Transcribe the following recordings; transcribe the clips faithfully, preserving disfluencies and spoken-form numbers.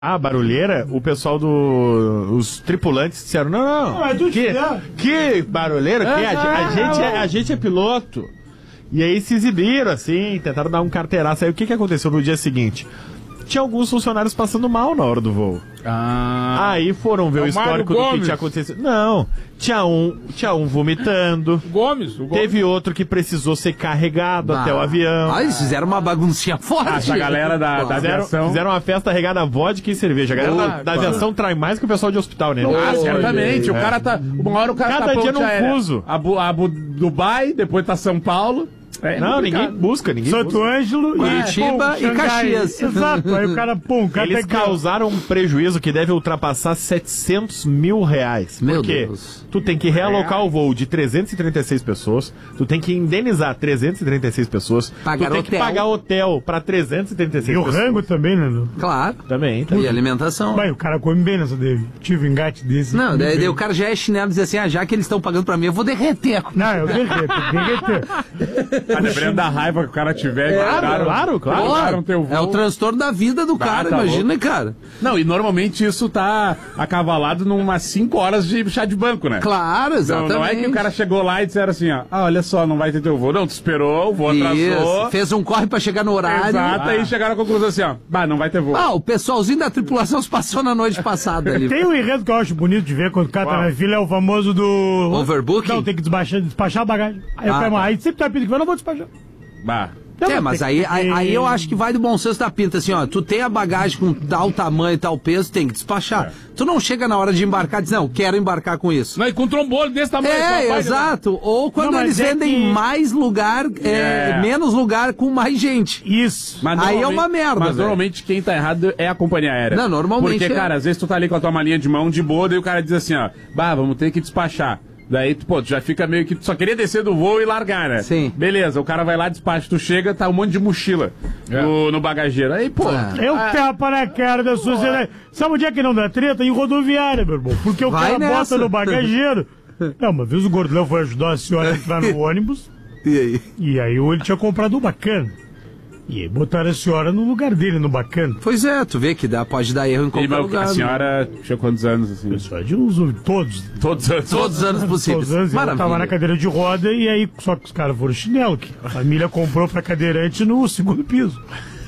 a barulheira, o pessoal do... os tripulantes disseram, não, não, não é que, que barulheira, que a, a, gente é, a gente é piloto. E aí se exibiram, assim, tentaram dar um carteiraço. Aí o que, que aconteceu no dia seguinte? Tinha alguns funcionários passando mal na hora do voo. Ah. Aí foram ver é o, o histórico do que tinha acontecido. Não, tinha um, tinha um vomitando. Gomes, o Gomes. Teve outro que precisou ser carregado ah. até o avião. Ah, eles fizeram uma baguncinha forte. Essa galera da, da fizeram, aviação. Fizeram uma festa regada a vodka e cerveja. A galera oh, da, da aviação trai mais que o pessoal de hospital, né? Ah, oh, certamente. É. O cara tá... Uma hora o cara Cada tá dia num aérea. fuso. Abu, Abu Dubai, depois tá São Paulo. É, não, ninguém busca, ninguém Santo busca. Ângelo, Curitiba e, pum, e Caxias. Exato, aí o cara, pum, o cara Eles tá causaram um prejuízo que deve ultrapassar setecentos mil reais. Meu Porque Deus. Tu tem que realocar o voo de trezentas e trinta e seis pessoas, tu tem que indenizar trezentas e trinta e seis pessoas, pagar tu tem hotel. que pagar hotel pra trezentas e trinta e seis e pessoas. E o rango também, né? Não? Claro. Também, também. E alimentação. Mas o cara come bem nessa dele. Tive um engate desse. Não, daí, daí o cara já é chinelo e diz assim, ah, já que eles estão pagando pra mim, eu vou derreter. Não, eu derreto, derreter. Tá dependendo da raiva que o cara tiver. É, claro, claro, claro. claro. Teu voo. É o transtorno da vida do cara, ah, tá imagina, louco. Cara. Não, e normalmente isso tá acavalado numas cinco horas de chá de banco, né? Claro, exatamente. Não, não é que o cara chegou lá e disseram assim, ó, ah, olha só, não vai ter teu voo. Não, tu esperou, o voo atrasou. Isso, fez um corre pra chegar no horário. Exato, ah. Aí chegaram à conclusão assim, ó, bah, não vai ter voo. Ah, o pessoalzinho da tripulação se passou na noite passada ali. Tem um enredo que eu acho bonito de ver quando o cara Uau. tá na fila, é o famoso do... Overbooking? Não, tem que despachar, despachar a bagagem. Aí, ah, eu tá. aí sempre tá pedindo que eu não vou despachar. Bah. É, mas aí, aí, aí eu acho que vai do bom senso da pinta, assim, ó, tu tem a bagagem com tal tamanho e tal peso, tem que despachar. É. Tu não chega na hora de embarcar e diz, não, quero embarcar com isso. Não, e com um trombolho desse tamanho. É, exato. Ou quando não, eles é vendem que... mais lugar, é, é. menos lugar com mais gente. Isso. Mas aí é uma merda, Mas véio. normalmente quem tá errado é a companhia aérea. Não, normalmente Porque, é. cara, às vezes tu tá ali com a tua malinha de mão de boa, daí o cara diz assim, ó, bah, vamos ter que despachar. Daí, pô, tu já fica meio que... Tu só queria descer do voo e largar, né? Sim. Beleza, o cara vai lá, despacha, tu chega, tá um monte de mochila é. no, no bagageiro. Aí, pô... É o tapa na cara da sociedade. Sabe onde é que não dá treta? Em rodoviária, meu irmão. Porque o vai cara nessa. bota no bagageiro... Não, uma vez o Gordo Léo foi ajudar a senhora a entrar no ônibus. E aí? E aí ele tinha comprado um bacana. E aí botaram a senhora no lugar dele, no bacana. Pois é, tu vê que dá, pode dar erro em qualquer e, lugar. A senhora tinha quantos anos, assim? Pessoal, de uns, todos. Todos os anos. Todos os anos possíveis. Todos os anos. Eu tava na cadeira de roda e aí, só que os caras foram chinelo, que a família comprou pra cadeirante no segundo piso.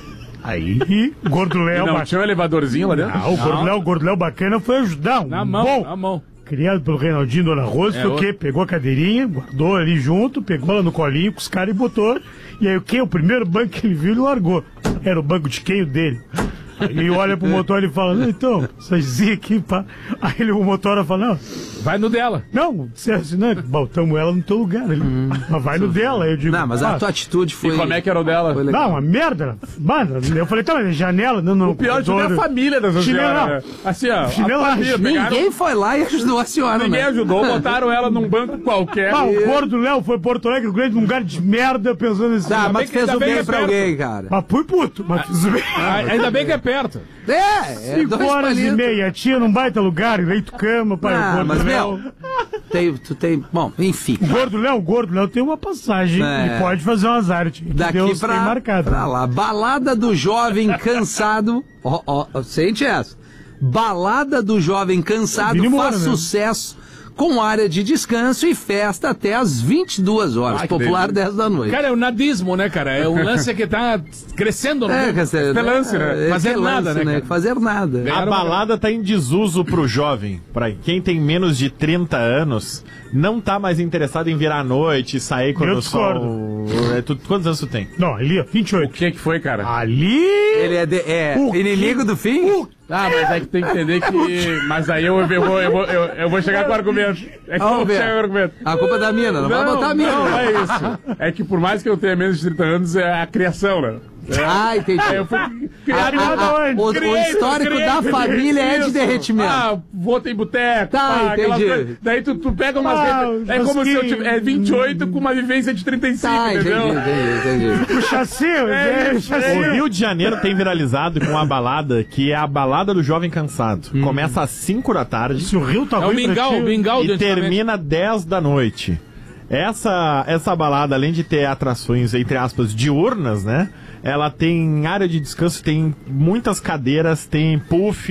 Aí, o Gordo Léo... Não, tinha um elevadorzinho lá dentro? Não, o Gordo Léo, o Gordo Léo bacana foi ajudar. Um na mão, bom, na mão. Criado pelo Reinaldinho Dona Rosa, é, foi o quê? Pegou a cadeirinha, guardou ali junto, pegou ela no colinho com os caras e botou. E aí o quê? O primeiro banco que ele viu, ele largou. Era o banco de quem? O dele. Aí ele olha pro motor e fala, não, então, sozinho aqui, pá. Aí ele, o motor fala, não. Vai no dela. Não, assim, não, botamos ela no teu lugar. Ele, hum, mas vai no dela. Aí eu digo, não, mas a tua atitude foi... E como é que era o dela? Não, uma merda. Mano, eu falei, tá, mas janela, não, não. O pior de tudo é a família dessa senhora. Né? Assim, ó, chinela, a família, ninguém pegaram... foi lá e ajudou a senhora, Ninguém né? ajudou, botaram ela num banco qualquer. Ah, o Gordo Léo foi Porto Alegre, o grande lugar de merda, pensando assim. Tá, mas fez o bem, bem pra alguém, cara. Mas fui puto, mas fiz o bem. Ainda bem que é perto. É, é Cinco horas e meia, tinha num baita lugar, leito cama, pai, ah, o Gordo mas, Léo. Meu, tem, tu tem, bom, enfim. O Gordo Léo, o Gordo Léo tem uma passagem é. e pode fazer umas artes. Daqui Deus pra, tem marcado. pra lá. Balada do jovem cansado. Ó, ó, ó, sente essa. Balada do jovem cansado faz Moura, sucesso. Né? Com área de descanso e festa até às vinte e duas horas, Ai, popular dez da noite. Cara, é o nadismo, né, cara? É um lance que tá crescendo no é, mundo. É, lance, né? É, Fazer é nada, lance, né? né? Fazer nada. A balada tá em desuso pro jovem. Pra quem tem menos de trinta anos, não tá mais interessado em virar à noite, sair quando Eu o sol... discordo. É, tu, quantos anos tu tem? Não, ali, ó, vinte e oito. O que que foi, cara? Ali... Ele é, de, é inimigo que... do fim? O... Ah, mas é que tem que entender que... Mas aí eu, eu, vou, eu, vou, eu, eu vou chegar com o argumento. É que eu vou chegar com o argumento. A culpa é da mina, não, não vai botar a mina. Não, é isso. É que por mais que eu tenha menos de trinta anos, é a criação, né? É. Ah, entendi. É, eu fui criado a, a, a, o, criei, o histórico criei, da família é de derretimento. Ah, vou em boteco. Tá, pá, entendi. Daí tu, tu pega umas... Ah, é como se eu tivesse é vinte e oito com uma vivência de trinta e cinco, tá, entendeu? Entendi, entendi, entendi. O chassi, é, é, chassi. O Rio de Janeiro tem viralizado com uma balada que é a balada do jovem cansado. Hum. Começa às cinco da tarde. Se o Rio tá é o mingau, o mingau e termina dez da noite. Essa, essa balada, além de ter atrações, entre aspas, diurnas, né? ela tem área de descanso, tem muitas cadeiras, tem puff,